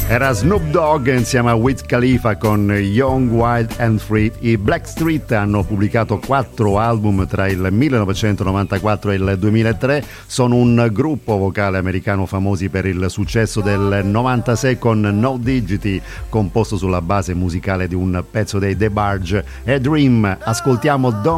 Era Snoop Dogg insieme a Wiz Khalifa con Young, Wild and Free. I Blackstreet hanno pubblicato 4 album tra il 1994 e il 2003. Sono un gruppo vocale americano famosi per il successo del 96 con No Digity, composto sulla base musicale di un pezzo dei The Barge e Dream. Ascoltiamo Don't